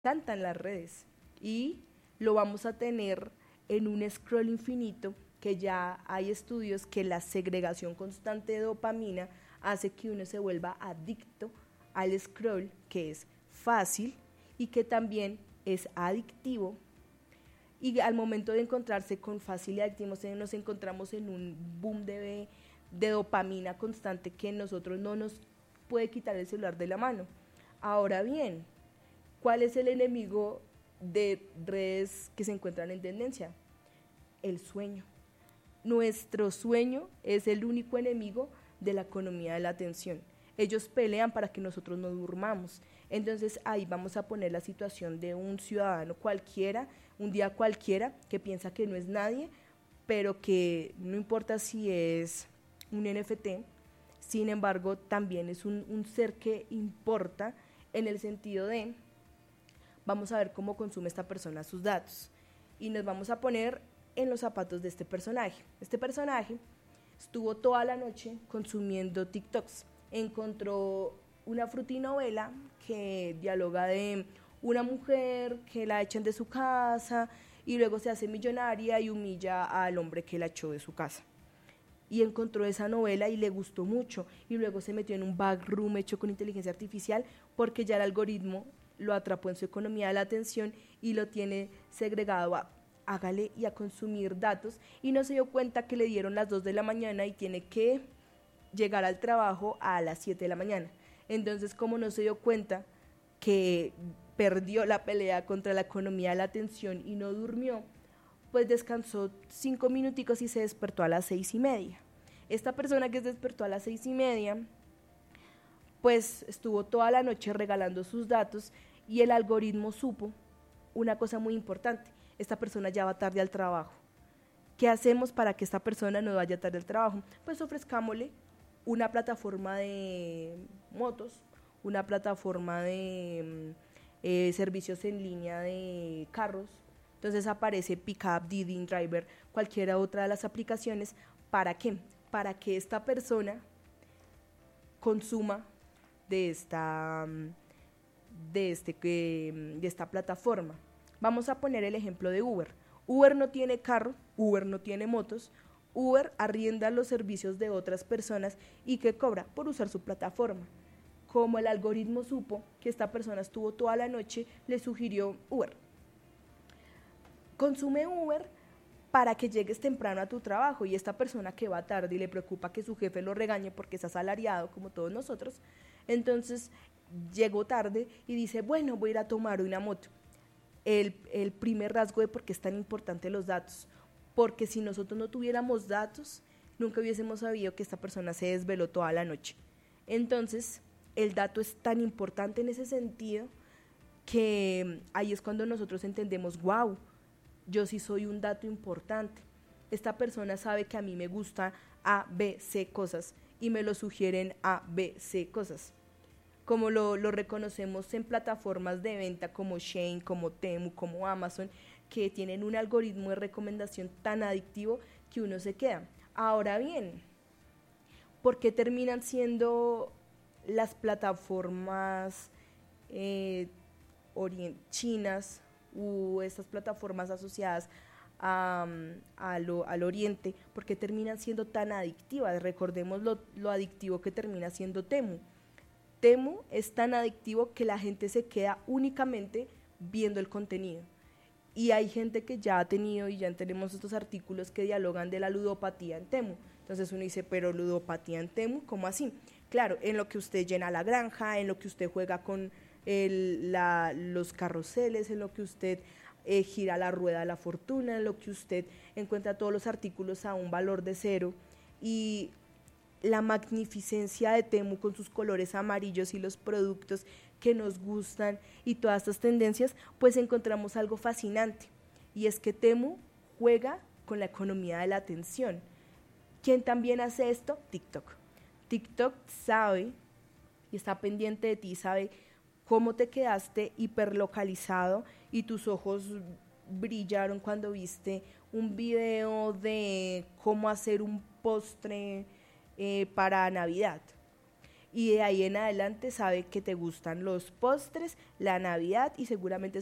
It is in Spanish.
encantan las redes y lo vamos a tener en un scroll infinito, que ya hay estudios que la segregación constante de dopamina hace que uno se vuelva adicto al scroll, que es fácil y que también es adictivo. Y al momento de encontrarse con fácil y adictivo nos encontramos en un boom de dopamina constante que nosotros no nos puede quitar el celular de la mano. Ahora bien, ¿cuál es el enemigo de redes que se encuentran en tendencia? El sueño. Nuestro sueño es el único enemigo de la economía de la atención. Ellos pelean para que nosotros no durmamos. Entonces ahí vamos a poner la situación de un ciudadano cualquiera, un día cualquiera, que piensa que no es nadie, pero que no importa si es un NFT, sin embargo también es un ser que importa, en el sentido de, vamos a ver cómo consume esta persona sus datos y nos vamos a poner en los zapatos de este personaje. Este personaje estuvo toda la noche consumiendo TikToks, encontró una frutinovela que dialoga de una mujer que la echan de su casa y luego se hace millonaria y humilla al hombre que la echó de su casa. Y encontró esa novela y le gustó mucho y luego se metió en un backroom hecho con inteligencia artificial porque ya el algoritmo lo atrapó en su economía de la atención y lo tiene segregado a hágale y a consumir datos, y no se dio cuenta que le dieron las 2 de la mañana y tiene que llegar al trabajo a las 7 de la mañana. Entonces, como no se dio cuenta que perdió la pelea contra la economía de la atención y no durmió, pues descansó 5 minuticos y se despertó a las 6:30. Esta persona que se despertó a las 6:30, pues estuvo toda la noche regalando sus datos y el algoritmo supo una cosa muy importante: esta persona ya va tarde al trabajo. ¿Qué hacemos para que esta persona no vaya tarde al trabajo? Pues ofrezcámosle una plataforma de motos, una plataforma de servicios en línea de carros. Entonces aparece Pickup, Didi, InDriver, cualquiera otra de las aplicaciones. ¿Para qué? Para que esta persona consuma de esta plataforma. Vamos a poner el ejemplo de Uber. Uber no tiene carro, Uber no tiene motos, Uber arrienda los servicios de otras personas y ¿qué cobra? Por usar su plataforma. Como el algoritmo supo que esta persona estuvo toda la noche, le sugirió Uber. Consume Uber para que llegues temprano a tu trabajo, y esta persona que va tarde y le preocupa que su jefe lo regañe porque es asalariado como todos nosotros, entonces llegó tarde y dice, bueno, voy a ir a tomar una moto. El primer rasgo de por qué es tan importante los datos, porque si nosotros no tuviéramos datos, nunca hubiésemos sabido que esta persona se desveló toda la noche. Entonces, el dato es tan importante en ese sentido que ahí es cuando nosotros entendemos, wow, yo sí soy un dato importante. Esta persona sabe que a mí me gusta A, B, C cosas y me lo sugieren A, B, C cosas. Como lo reconocemos en plataformas de venta como Shein, como Temu, como Amazon, que tienen un algoritmo de recomendación tan adictivo que uno se queda. Ahora bien, ¿por qué terminan siendo las plataformas chinas u estas plataformas asociadas al oriente? ¿Por qué terminan siendo tan adictivas? Recordemos lo adictivo que termina siendo Temu. Temu es tan adictivo que la gente se queda únicamente viendo el contenido. Y hay gente que ya ha tenido, y ya tenemos estos artículos que dialogan de la ludopatía en Temu. Entonces uno dice, pero ludopatía en Temu, ¿cómo así? Claro, en lo que usted llena la granja, en lo que usted juega con los carruseles, en lo que usted gira la rueda de la fortuna, en lo que usted encuentra todos los artículos a un valor de 0, y la magnificencia de Temu con sus colores amarillos y los productos que nos gustan y todas estas tendencias, pues encontramos algo fascinante, y es que Temu juega con la economía de la atención. ¿Quién también hace esto? TikTok. TikTok sabe y está pendiente de ti, sabe cómo te quedaste hiperlocalizado y tus ojos brillaron cuando viste un video de cómo hacer un postre para Navidad. y de ahí en adelante sabe que te gustan los postres, la Navidad y seguramente